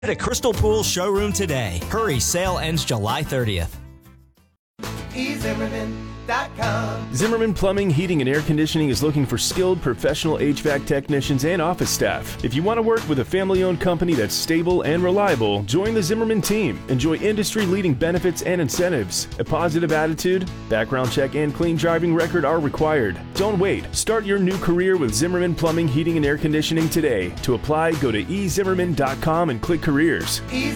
At a Crystal Pool showroom today. Hurry, sale ends July 30th. eZimmerman.com. Zimmerman Plumbing, Heating, and Air Conditioning is looking for skilled professional HVAC technicians and office staff. If you want to work with a family-owned company that's stable and reliable, join the Zimmerman team. Enjoy industry-leading benefits and incentives. A positive attitude, background check, and clean driving record are required. Don't wait. Start your new career with Zimmerman Plumbing, Heating, and Air Conditioning today. To apply, go to eZimmerman.com and click Careers.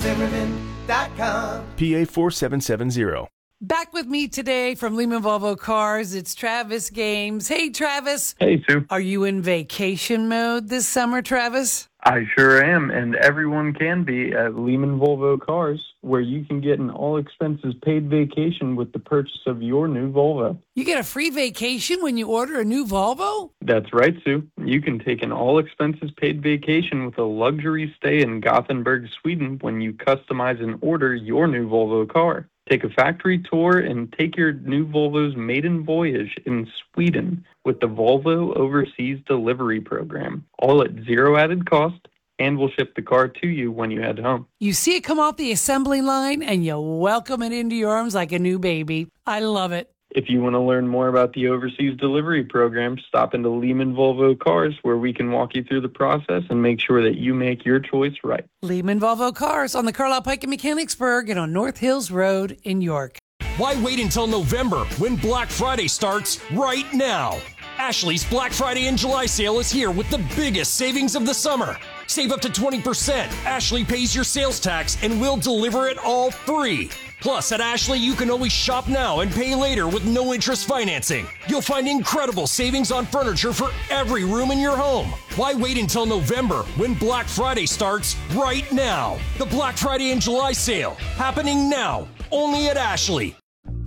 eZimmerman.com. PA 4770. Back with me today from Lehman Volvo Cars, it's Travis Games. Hey, Travis. Hey, Sue. Are you in vacation mode this summer, Travis? I sure am, and everyone can be at Lehman Volvo Cars, where you can get an all-expenses-paid vacation with the purchase of your new Volvo. You get a free vacation when you order a new Volvo? That's right, Sue. You can take an all-expenses-paid vacation with a luxury stay in Gothenburg, Sweden when you customize and order your new Volvo car. Take a factory tour and take your new Volvo's maiden voyage in Sweden with the Volvo Overseas Delivery Program, all at zero added cost, and we'll ship the car to you when you head home. You see it come off the assembly line and you welcome it into your arms like a new baby. I love it. If you want to learn more about the Overseas Delivery Program, stop into Lehman Volvo Cars, where we can walk you through the process and make sure that you make your choice right. Lehman Volvo Cars on the Carlisle Pike in Mechanicsburg and on North Hills Road in York. Why wait until November when Black Friday starts right now? Ashley's Black Friday and July sale is here with the biggest savings of the summer. Save up to 20%. Ashley pays your sales tax and we'll deliver it all free. Plus, at Ashley, you can always shop now and pay later with no interest financing. You'll find incredible savings on furniture for every room in your home. Why wait until November when Black Friday starts right now? The Black Friday and July sale happening now, only at Ashley.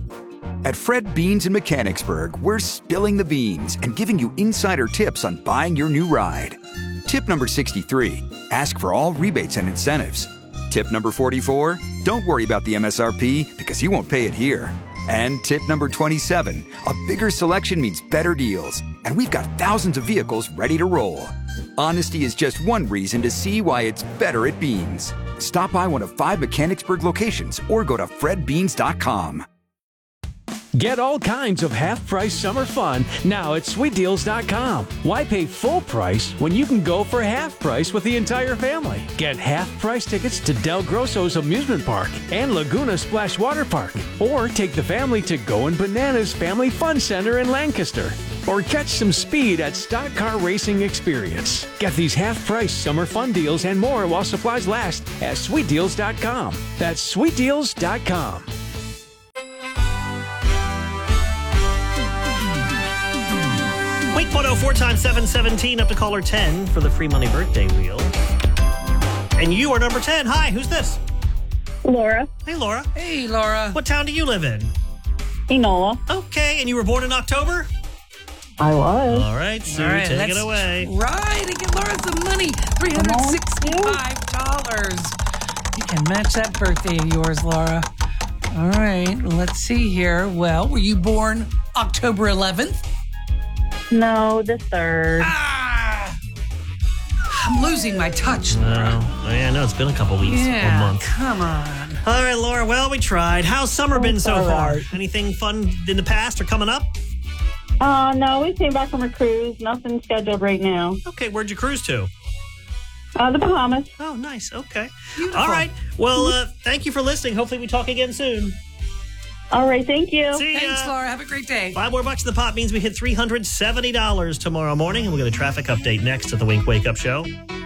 At Fred Beans in Mechanicsburg, we're spilling the beans and giving you insider tips on buying your new ride. Tip number 63, ask for all rebates and incentives. Tip number 44, don't worry about the MSRP because you won't pay it here. And tip number 27, a bigger selection means better deals. And we've got thousands of vehicles ready to roll. Honesty is just one reason to see why it's better at Beans. Stop by one of 5 Mechanicsburg locations or go to fredbeans.com. Get all kinds of half-price summer fun now at SweetDeals.com. Why pay full price when you can go for half price with the entire family? Get half-price tickets to Del Grosso's Amusement Park and Laguna Splash Water Park. Or take the family to Goin' Bananas Family Fun Center in Lancaster. Or catch some speed at Stock Car Racing Experience. Get these half-price summer fun deals and more while supplies last at SweetDeals.com. That's SweetDeals.com. Wake 104 times 717 up to caller 10 for the free money birthday wheel. And you are number 10. Hi, who's this? Laura. Hey, Laura. Hey, Laura. What town do you live in? Enola. Okay, and you were born in October? I was. All right, Sue, take it away. Right, and get Laura some money. $365. You can match that birthday of yours, Laura. All right, let's see here. Well, were you born October 11th? No, the 3rd. I'm losing my touch, Laura. Oh, yeah, I know. It's been a couple weeks or months. Come on. All right, Laura. Well, we tried. How's summer been so far? Right. Anything fun in the past or coming up? No, we came back from a cruise. Nothing scheduled right now. Okay, where'd you cruise to? The Bahamas. Oh, nice. Okay. Beautiful. All right. Well, thank you for listening. Hopefully we talk again soon. All right, thank you. See ya. Thanks, Laura. Have a great day. 5 more bucks in the pot means we hit $370 tomorrow morning, and we'll get a traffic update next at the Wink Wake Up Show.